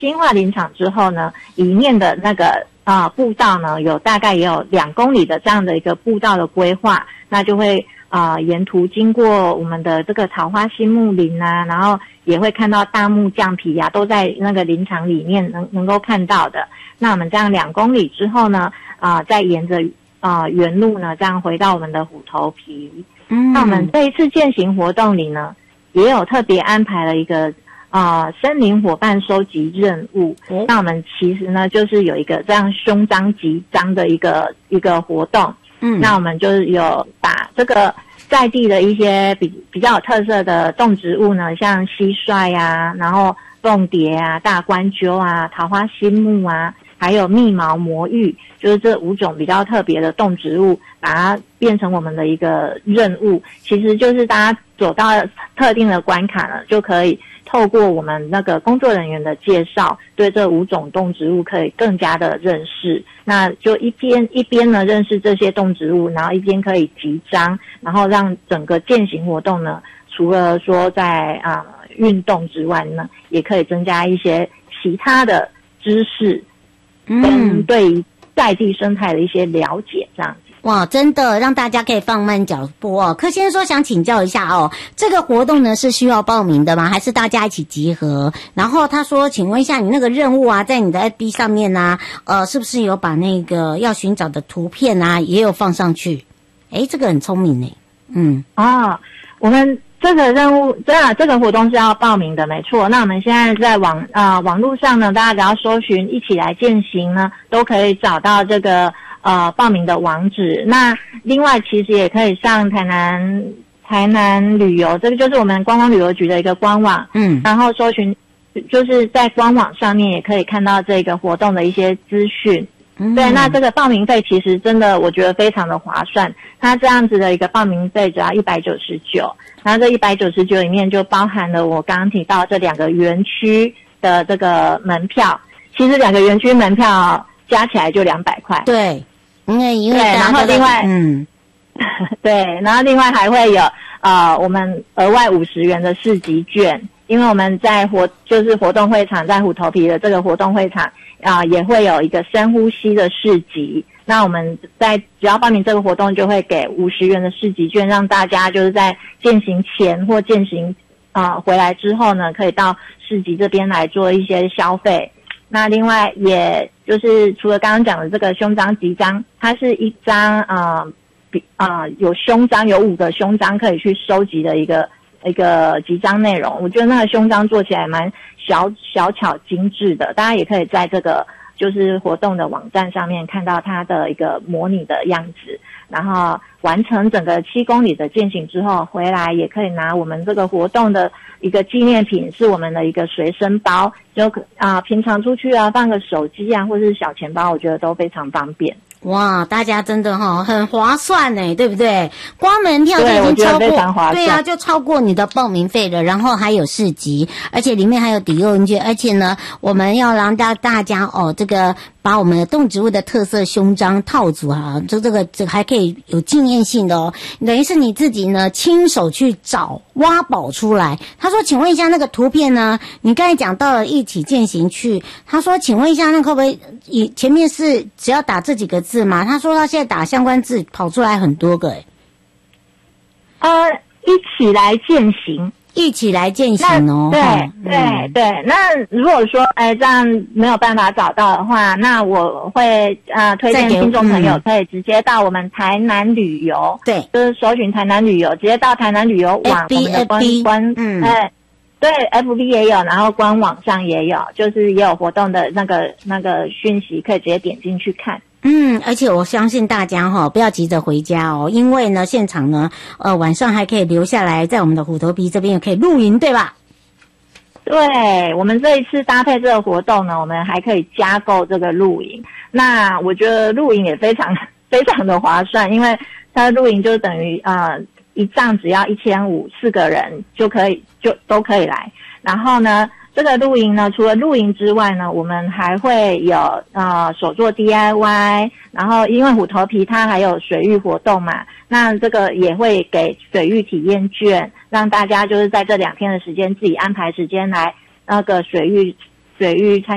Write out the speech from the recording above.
新化林场之后呢，里面的那个步道呢，大概也有2公里的这样的一个步道的规划，那就会沿途经过我们的这个桃花心木林啊，然后也会看到大木降皮啊，都在那个林场里面能够看到的。那我们这样2公里之后呢，再沿着原路呢，这样回到我们的虎头皮。那我们这一次健行活动里呢，也有特别安排了一个森林伙伴收集任务。那我们其实呢，就是有一个这样胸章集章的一个活动。那我们就是有把这个在地的一些比较有特色的动植物呢，像蟋蟀啊，然后凤蝶啊、大冠鸠啊、桃花心木啊，还有蜜毛魔芋，就是这5种比较特别的动植物，把它变成我们的一个任务。其实就是大家走到特定的关卡呢，就可以透过我们那个工作人员的介绍，对这5种动植物可以更加的认识。那就一边呢认识这些动植物，然后一边可以集章，然后让整个健行活动呢，除了说在运动之外呢，也可以增加一些其他的知识，跟对于在地生态的一些了解，这样子。 哇，真的让大家可以放慢脚步哦。柯先生说想请教一下哦，这个活动呢是需要报名的吗？还是大家一起集合？然后他说，请问一下你那个任务啊，在你的 FB 上面啊，是不是有把那个要寻找的图片啊也有放上去？这个很聪明呢。 我们这个任务，这个活动是要报名的，没错。那我们现在在网络上呢，大家只要搜寻一起来健行呢，都可以找到这个报名的网址。那另外其实也可以上台南旅游，这个就是我们观光旅游局的一个官网，然后搜寻，就是在官网上面也可以看到这个活动的一些资讯。对，那这个报名费其实真的我觉得非常的划算，它这样子的一个报名费只要199，然后这199里面就包含了我刚刚提到这2个园区的这个门票，其实2个园区门票加起来就200块。对，因为然后另外对，然后另外还会有我们额外50元的市集券，因为我们在就是活动会场，在虎头皮的这个活动会场也会有一个深呼吸的市集。那我们只要报名这个活动，就会给50元的市集券，让大家就是在健行前或健行回来之后呢，可以到市集这边来做一些消费。那另外也就是除了刚刚讲的这个胸章集章，它是一张有胸章，有5个胸章可以去收集的一个集章内容。我觉得那个胸章做起来蛮小巧精致的，大家也可以在这个就是活动的网站上面看到它的一个模拟的样子。然后完成整个7公里的健行之后回来，也可以拿我们这个活动的一个纪念品，是我们的一个随身包，就平常出去放个手机或是小钱包，我觉得都非常方便。哇，大家真的很划算呢，对不对？光门票就已经超过，对啊，就超过你的报名费了。然后还有市集，而且里面还有抵用券，而且呢，我们要让大家这个把我们的动植物的特色胸章套组这个还可以有纪念性的哦。等于是你自己呢亲手去挖宝出来。他说，请问一下那个图片呢？你刚才讲到了一起健行去，他说，请问一下那会不会前面是只要打这几个字吗？他说他现在打相关字跑出来很多个一起来健行， 一起来健行哦。 对。那如果说这样没有办法找到的话，那我会推荐听众朋友可以直接到我们台南旅游，对，就是搜寻台南旅游，直接到台南旅游网我们的官对 FB 也有，然后官网上也有，就是也有活动的那个讯息，可以直接点进去看。 而且我相信大家不要急着回家哦，因为呢现场呢晚上还可以留下来，在我们的虎头皮这边也可以露营，对吧？ 对，我们这一次搭配这个活动呢，我们还可以加购这个露营。那我觉得露营也非常非常的划算，因为它的露营就等于一帐只要1500，4个人就都可以来。然后呢，这个露营呢，除了露营之外呢，我们还会有手做 DIY， 然后因为虎头皮它还有水域活动嘛，那这个也会给水域体验券，让大家就是在这2天的时间自己安排时间来那个水域参